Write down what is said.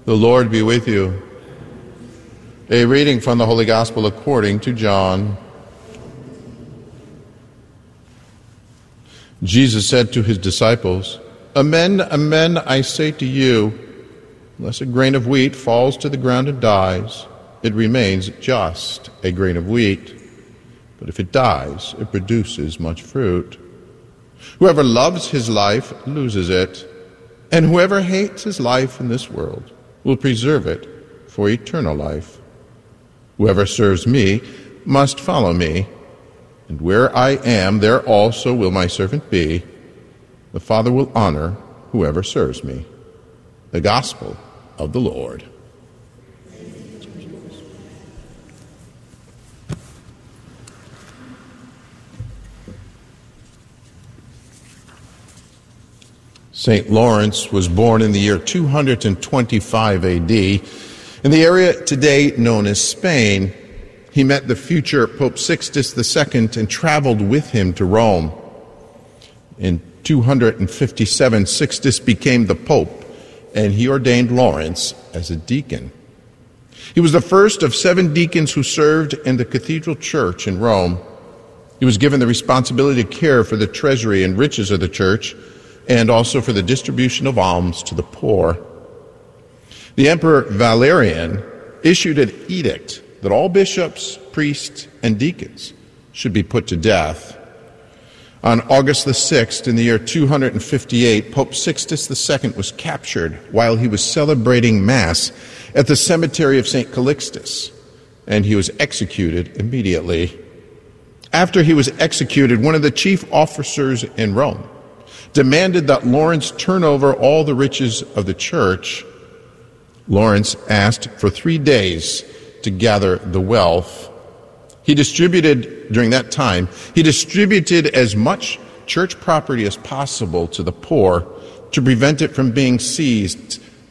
The Lord be with you. A reading from the Holy Gospel according to John. Jesus said to his disciples, "Amen, amen, I say to you, unless a grain of wheat falls to the ground and dies, it remains just a grain of wheat. But if it dies, it produces much fruit. Whoever loves his life loses it, and whoever hates his life in this world will preserve it for eternal life. Whoever serves me must follow me, and where I am, there also will my servant be. The Father will honor whoever serves me." The Gospel of the Lord. St. Lawrence was born in the year 225 A.D. in the area today known as Spain. He met the future Pope Sixtus II and traveled with him to Rome. In 257, Sixtus became the Pope, and he ordained Lawrence as a deacon. He was the first of 7 deacons who served in the cathedral church in Rome. He was given the responsibility to care for the treasury and riches of the church, and also for the distribution of alms to the poor. The Emperor Valerian issued an edict that all bishops, priests, and deacons should be put to death. On August the 6th, in the year 258, Pope Sixtus II was captured while he was celebrating Mass at the cemetery of St. Calixtus, and he was executed immediately. After he was executed, one of the chief officers in Rome demanded that Lawrence turn over all the riches of the church. Lawrence asked for 3 days to gather the wealth. During that time, he distributed as much church property as possible to the poor to prevent it from being seized